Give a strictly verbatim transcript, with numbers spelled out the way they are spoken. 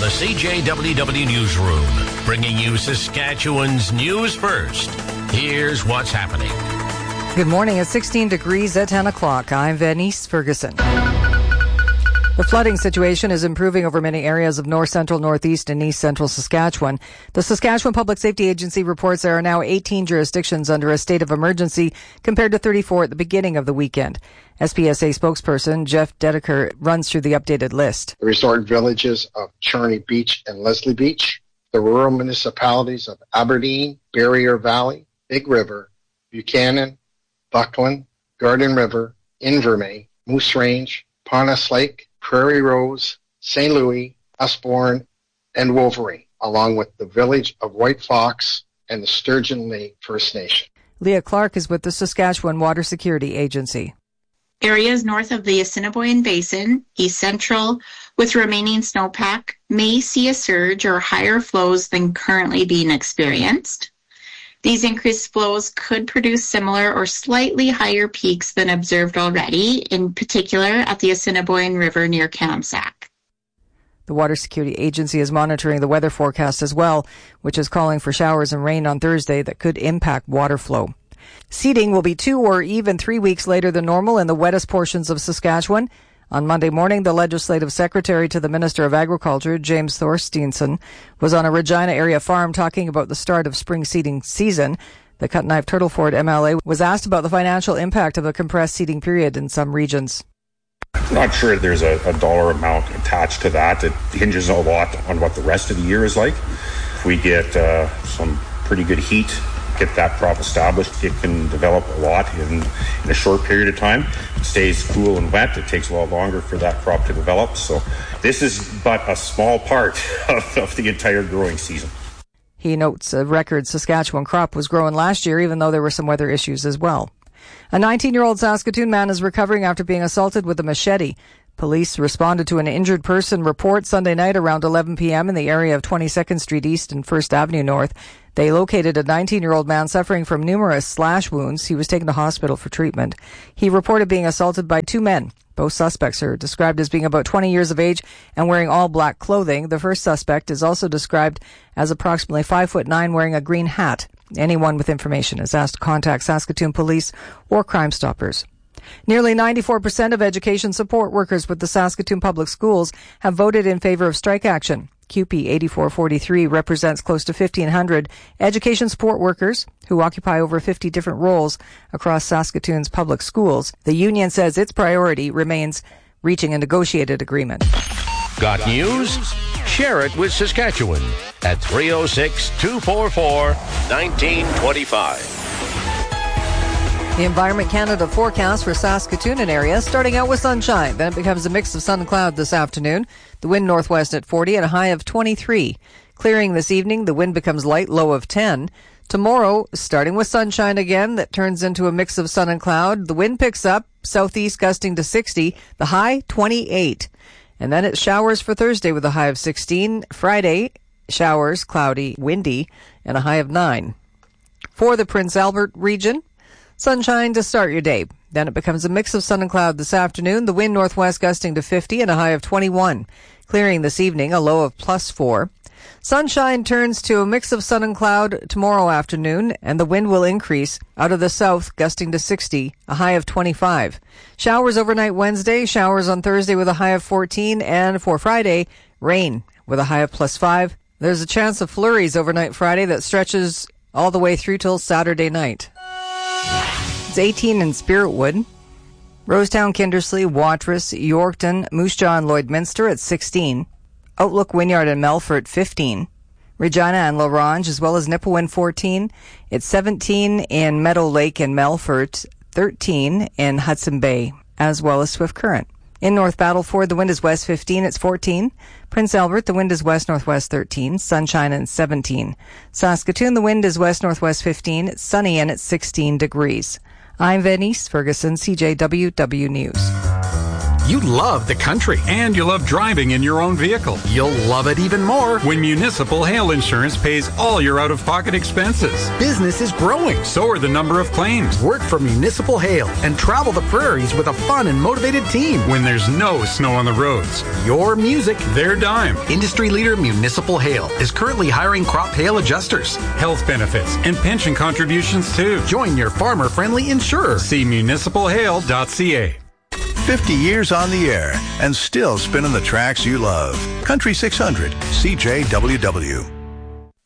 the C J W W Newsroom, bringing you Saskatchewan's news first. Here's what's happening. Good morning. It's sixteen degrees at ten o'clock. I'm Venice Ferguson. The flooding situation is improving over many areas of north central, northeast, and east central Saskatchewan. The Saskatchewan Public Safety Agency reports there are now eighteen jurisdictions under a state of emergency compared to thirty-four at the beginning of the weekend. S P S A spokesperson Jeff Dedeker runs through the updated list. The resort villages of Charney Beach and Leslie Beach, the rural municipalities of Aberdeen, Barrier Valley, Big River, Buchanan, Buckland, Garden River, Invermay, Moose Range, Ponus Lake, Prairie Rose, Saint Louis, Usborne, and Wolverine, along with the village of White Fox and the Sturgeon Lake First Nation. Leah Clark is with the Saskatchewan Water Security Agency. Areas north of the Assiniboine Basin, east central, with remaining snowpack, may see a surge or higher flows than currently being experienced. These increased flows could produce similar or slightly higher peaks than observed already, in particular at the Assiniboine River near Kamsack. The Water Security Agency is monitoring the weather forecast as well, which is calling for showers and rain on Thursday that could impact water flow. Seeding will be two or even three weeks later than normal in the wettest portions of Saskatchewan. On Monday morning, the Legislative Secretary to the Minister of Agriculture, James Thorsteinson, was on a Regina area farm talking about the start of spring seeding season. The Cut Knife Turtle Ford M L A was asked about the financial impact of a compressed seeding period in some regions. I'm not sure there's a, a dollar amount attached to that. It hinges a lot on what the rest of the year is like. If we get uh, some pretty good heat, get that crop established, it can develop a lot in, in a short period of time. It stays cool and wet. It takes a lot longer for that crop to develop. So this is but a small part of, of the entire growing season. He notes a record Saskatchewan crop was grown last year, even though there were some weather issues as well. A nineteen-year-old Saskatoon man is recovering after being assaulted with a machete. Police responded to an injured person report Sunday night around eleven p.m. in the area of twenty-second Street East and First Avenue North. They located a nineteen-year-old man suffering from numerous slash wounds. He was taken to hospital for treatment. He reported being assaulted by two men. Both suspects are described as being about twenty years of age and wearing all black clothing. The first suspect is also described as approximately five foot nine, wearing a green hat. Anyone with information is asked to contact Saskatoon Police or Crime Stoppers. Nearly ninety-four percent of education support workers with the Saskatoon Public Schools have voted in favor of strike action. C U P E eighty-four forty-three represents close to fifteen hundred education support workers who occupy over fifty different roles across Saskatoon's public schools. The union says its priority remains reaching a negotiated agreement. Got news? Share it with Saskatchewan at three oh six, two four four, one nine two five. The Environment Canada forecast for Saskatoon and area, starting out with sunshine. Then it becomes a mix of sun and cloud this afternoon. The wind northwest at forty and a high of twenty-three. Clearing this evening, the wind becomes light, low of ten. Tomorrow, starting with sunshine again, that turns into a mix of sun and cloud. The wind picks up, southeast gusting to sixty, the high twenty-eight. And then it showers for Thursday with a high of sixteen. Friday, showers, cloudy, windy, and a high of nine. For the Prince Albert region, sunshine to start your day. Then it becomes a mix of sun and cloud this afternoon. The wind northwest gusting to fifty and a high of twenty-one. Clearing this evening, a low of plus four. Sunshine turns to a mix of sun and cloud tomorrow afternoon, and the wind will increase out of the south, gusting to sixty, a high of twenty-five. Showers overnight Wednesday, showers on Thursday with a high of fourteen, and for Friday, rain with a high of plus five. There's a chance of flurries overnight Friday that stretches all the way through till Saturday night. It's eighteen in Spiritwood. Rosetown, Kindersley, Watrous, Yorkton, Moose Jaw, and Lloydminster at sixteen. Outlook, Wynyard, and Melfort at fifteen. Regina and La Ronge, as well as Nipawin, fourteen. It's seventeen in Meadow Lake and Melfort, thirteen in Hudson Bay, as well as Swift Current. In North Battleford, the wind is west fifteen, it's fourteen. Prince Albert, the wind is west-northwest thirteen, sunshine and seventeen. Saskatoon, the wind is west-northwest fifteen, it's sunny and it's sixteen degrees. I'm Venice Ferguson, C J W W News. You love the country. And you love driving in your own vehicle. You'll love it even more when Municipal Hail Insurance pays all your out-of-pocket expenses. Business is growing. So are the number of claims. Work for Municipal Hail and travel the prairies with a fun and motivated team. When there's no snow on the roads. Your music, their dime. Industry leader Municipal Hail is currently hiring crop hail adjusters. Health benefits and pension contributions too. Join your farmer-friendly insurer. See municipal hail dot c a. fifty years on the air and still spinning the tracks you love. Country six hundred, C J W W.